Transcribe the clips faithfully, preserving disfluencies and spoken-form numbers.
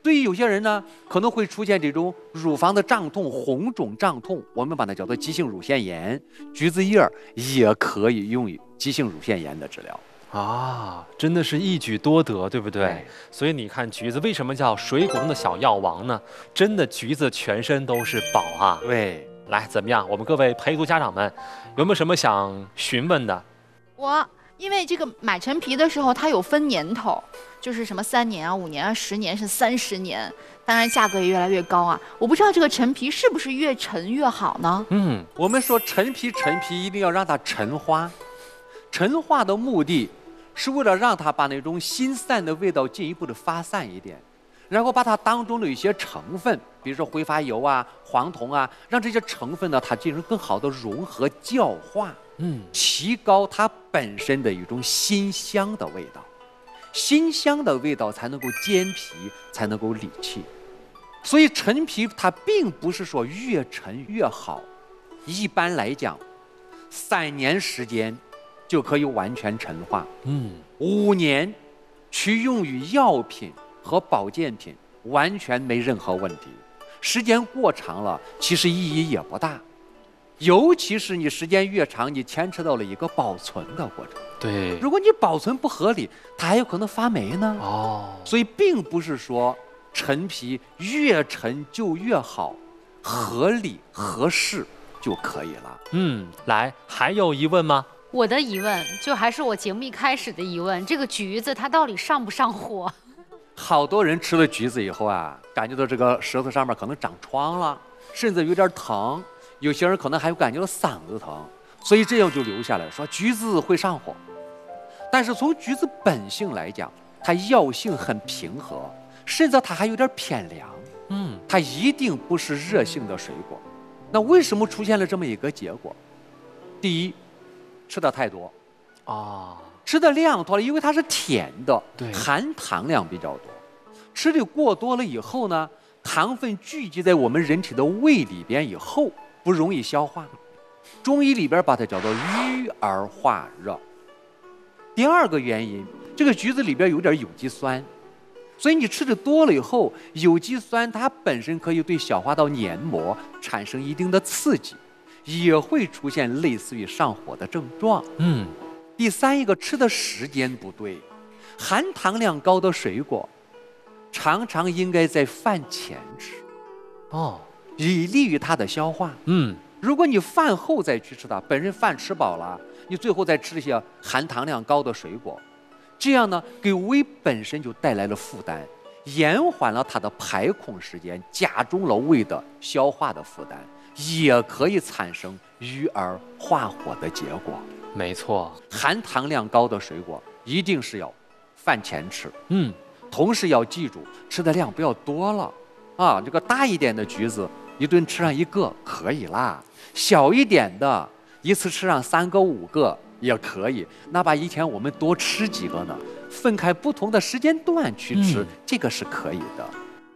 对于有些人呢，可能会出现这种乳房的胀痛、红肿胀痛，我们把它叫做急性乳腺炎。橘子叶也可以用于急性乳腺炎的治疗。 啊，真的是一举多得，对不对？ 对。 所以你看，橘子为什么叫水果中的小药王呢？真的，橘子全身都是宝啊！ 对， 来，怎么样？我们各位陪读家长们，有没有什么想询问的？ 我因为这个买陈皮的时候，它有分年头，就是什么三年啊、五年啊、十年是三十年，当然价格也越来越高啊。我不知道这个陈皮是不是越陈越好呢？ 嗯， 我们说陈皮，陈皮一定要让它陈花，陈花的目的是为了让它把那种辛散的味道进一步的发散一点，然后把它当中的一些成分，比如说挥发油啊、黄酮啊，让这些成分呢它进行更好的融合教化。 嗯， 提高它本身的一种辛香的味道，辛香的味道才能够坚皮，才能够理气。所以陈皮它并不是说越陈越好，一般来讲，三年时间就可以完全陈化。 嗯， 五年去用于药品和保健品，完全没任何问题。时间过长了，其实意义也不大。尤其是你时间越长，你牵扯到了一个保存的过程。 对， 如果你保存不合理，它还有可能发霉呢。 哦， 所以并不是说陈皮越陈就越好，合理合适就可以了。 嗯，来，还有疑问吗？ 我的疑问就还是我节目一开始的疑问，这个橘子它到底上不上火？ 好多人吃了橘子以后啊，感觉到这个舌头上面可能长疮了，甚至有点疼。有些人可能还有感觉到嗓子疼，所以这样就留下来说橘子会上火。但是从橘子本性来讲，它药性很平和，甚至它还有点偏凉。 嗯， 它一定不是热性的水果。那为什么出现了这么一个结果？第一，吃的太多啊， 吃的量多了，因为它是甜的， 对， 含糖量比较多。吃的过多了以后呢，糖分聚集在我们人体的胃里边以后，不容易消化。中医里边把它叫做郁而化热。第二个原因，这个橘子里边有点有机酸，所以你吃的多了以后，有机酸它本身可以对消化道黏膜产生一定的刺激，也会出现类似于上火的症状。 嗯， 第三一个，吃的时间不对，含糖量高的水果常常应该在饭前吃， 哦， 以利于它的消化。 嗯， 如果你饭后再去吃它，本身饭吃饱了，你最后再吃一些含糖量高的水果，这样呢，给胃本身就带来了负担，延缓了它的排空时间，加重了胃的消化的负担，也可以产生郁而化火的结果。 没错， 含糖量高的水果一定是要饭前吃， 嗯， 同时要记住吃的量不要多了啊。这个大一点的橘子，一顿吃上一个可以啦；小一点的，一次吃上三个五个也可以。哪怕一天我们多吃几个呢，分开不同的时间段去吃，嗯、这个是可以的。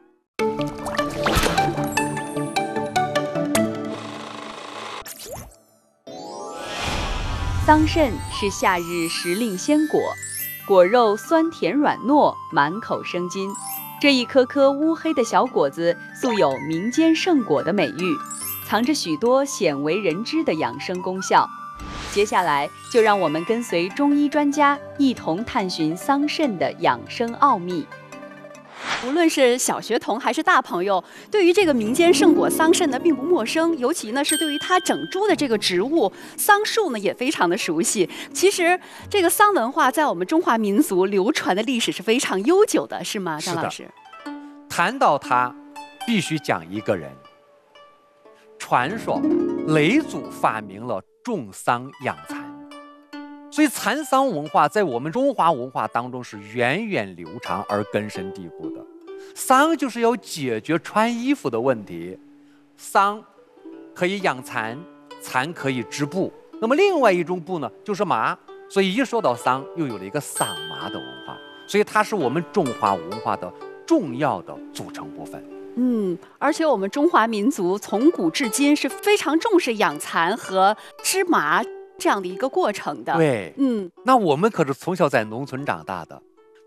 桑葚是夏日时令鲜果，果肉酸甜软糯，满口生津。这一颗颗乌黑的小果子素有民间圣果的美誉，藏着许多鲜为人知的养生功效。接下来就让我们跟随中医专家一同探寻桑葚的养生奥秘。 无论是小学童还是大朋友，对于这个民间圣果桑葚呢并不陌生，尤其呢是对于它整株的这个植物桑树呢也非常的熟悉。其实这个桑文化在我们中华民族流传的历史是非常悠久的，是吗，张老师？ 谈到它，必须讲一个人。传说雷祖发明了种桑养蚕，所以蚕桑文化在我们中华文化当中是源远流长而根深蒂固的。桑就是要解决穿衣服的问题，桑可以养蚕，蚕可以织布，那么另外一种布呢就是麻，所以一说到桑又有了一个桑麻的文化，所以它是我们中华文化的重要的组成部分。 嗯，而且我们中华民族从古至今是非常重视养蚕和织麻这样的一个过程的。 对， 嗯， 那我们可是从小在农村长大的，那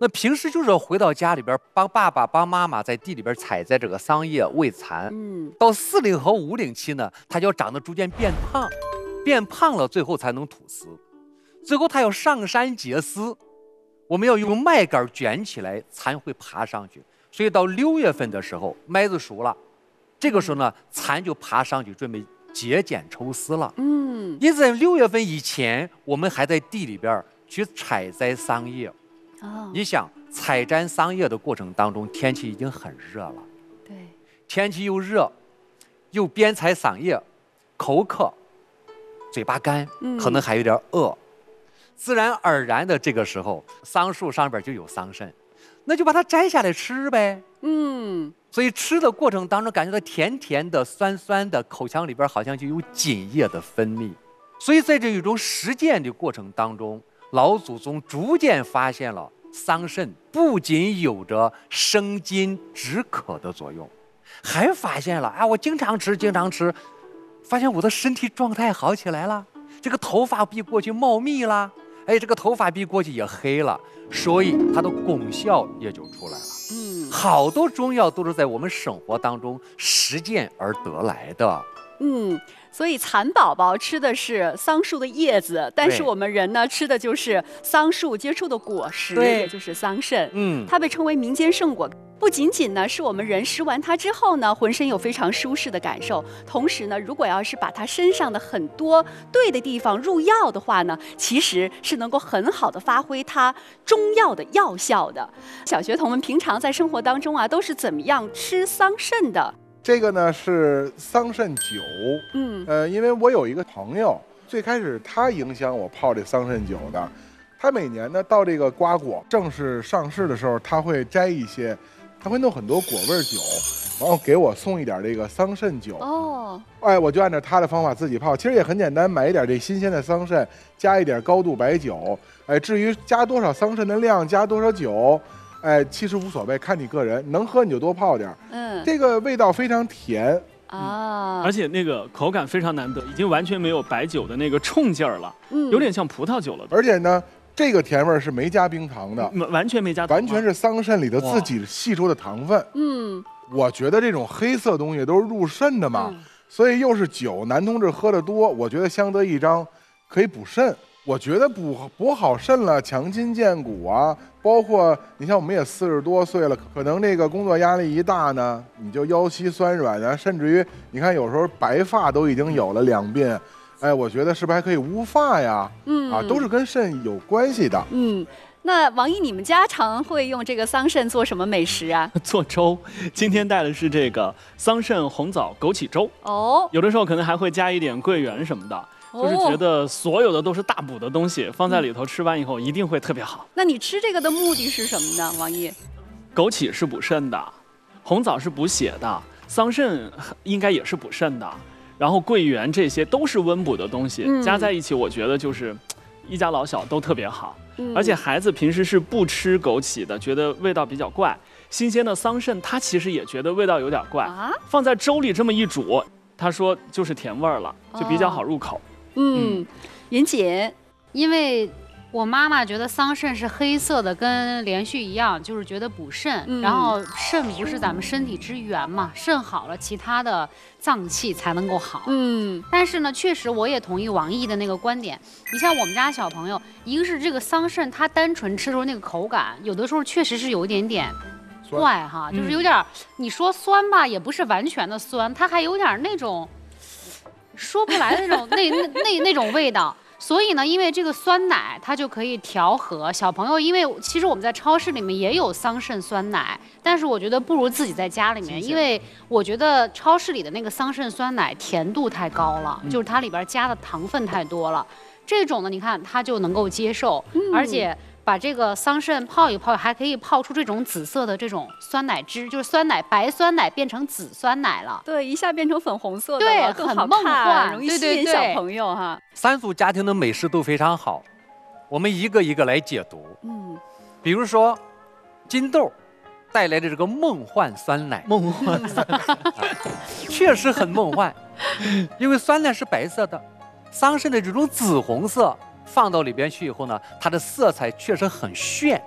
那平时就是回到家里边，帮爸爸帮妈妈在地里边采摘这个桑叶喂蚕。 嗯， 到四龄和五龄期呢，它就要长得逐渐变胖，变胖了最后才能吐丝，最后它要上山结丝，我们要用麦秆卷起来，蚕会爬上去。所以到六月份的时候，麦子熟了，这个时候呢，蚕就爬上去准备结茧抽丝了。 嗯， 因此在六月份以前，我们还在地里边去采摘桑叶。 哦， 你想采摘桑叶的过程当中，天气已经很热了， 对， 天气又热，又边采桑叶，口渴，嘴巴干， 嗯可能还有点饿，自然而然的这个时候，桑树上边就有桑葚，那就把它摘下来吃呗。 嗯， 所以吃的过程当中，感觉到甜甜的、酸酸的，口腔里边好像就有津液的分泌。所以在这一种实践的过程当中，老祖宗逐渐发现了桑葚不仅有着生津止渴的作用，还发现了啊，我经常吃，经常吃，发现我的身体状态好起来了，这个头发比过去茂密了，哎，这个头发比过去也黑了，所以它的功效也就出来了。 嗯， 好多中药都是在我们生活当中实践而得来的。 嗯，所以蚕宝宝吃的是桑树的叶子，但是对我们人呢吃的就是桑树结出的果实， 对也就是桑葚。 嗯， 它被称为民间圣果，不仅仅呢是我们人吃完它之后呢，浑身有非常舒适的感受，同时呢，如果要是把它身上的很多对的地方入药的话呢，其实是能够很好的发挥它中药的药效的。小学童们平常在生活当中啊，都是怎么样吃桑葚的？ 这个呢是桑葚酒， 嗯呃，因为我有一个朋友，最开始他影响我泡这桑葚酒的，他每年呢到这个瓜果正式上市的时候，他会摘一些，他会弄很多果味酒，然后给我送一点这个桑葚酒。 哦， 哎，我就按照他的方法自己泡，其实也很简单，买一点这新鲜的桑葚，加一点高度白酒。哎，至于加多少桑葚的量，加多少酒，哎，其实无所谓，看你个人，能喝你就多泡点儿。 嗯这个味道非常甜， 啊， 而且那个口感非常难得，已经完全没有白酒的那个冲劲儿了， 嗯有点像葡萄酒了都， 而且呢，这个甜味儿是没加冰糖的， 完完全没加糖吗， 完全是桑葚里头自己析出的糖分。 嗯我觉得这种黑色东西都是入肾的嘛， 嗯所以又是酒，男同志喝的多，我觉得相得益彰，可以补肾。我觉得补补好肾了，强筋健骨啊，包括你像我们也四十多岁了，可能这个工作压力一大呢，你就腰膝酸软啊，甚至于你看有时候白发都已经有了两鬓，哎，我觉得是不是还可以乌发呀？ 嗯啊，都是跟肾有关系的。 嗯。那王毅，你们家常会用这个桑葚做什么美食啊？ 做粥。今天带的是这个桑葚红枣枸杞粥， 哦， 有的时候可能还会加一点桂圆什么的。就是觉得所有的都是大补的东西，放在里头吃完以后一定会特别好。 那你吃这个的目的是什么呢，王毅？ 枸杞是补肾的，红枣是补血的，桑葚应该也是补肾的，然后桂圆这些都是温补的东西， 嗯加在一起，我觉得就是一家老小都特别好。 嗯而且孩子平时是不吃枸杞的，觉得味道比较怪。新鲜的桑葚，他其实也觉得味道有点怪， 啊， 放在粥里这么一煮，他说就是甜味儿了，就比较好入口。 嗯，云锦， 因为我妈妈觉得桑葚是黑色的，跟连续一样，就是觉得补肾。 嗯然后肾不是咱们身体之源嘛，肾好了，其他的脏器才能够好。 嗯但是呢，确实我也同意王毅的那个观点。你像我们家小朋友，一个是这个桑葚，它单纯吃的时候那个口感，有的时候确实是有一点点酸怪哈，就是有点儿，你说酸吧，也不是完全的酸，它还有点那种说不来的那种那那那那种味道。所以呢，因为这个酸奶它就可以调和小朋友，因为其实我们在超市里面也有桑葚酸奶，但是我觉得不如自己在家里面，因为我觉得超市里的那个桑葚酸奶甜度太高了， 嗯就是它里边加的糖分太多了。这种呢，你看它就能够接受， 嗯而且把这个桑葚泡一泡，还可以泡出这种紫色的这种酸奶汁，就是酸奶白酸奶变成紫酸奶了。 对，一下变成粉红色的对了，更好很梦看， 幻容易吸对对对引小朋友哈。 三组家庭的美食都非常好，我们一个一个来解读。 嗯比如说，金豆带来的这个梦幻酸奶， 梦幻确实很梦幻，因为酸奶是白色的，桑葚的这种紫红色放到里边去以后呢，它的色彩确实很炫，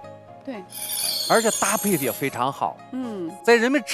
对， 而且搭配的也非常好。 嗯， 在人们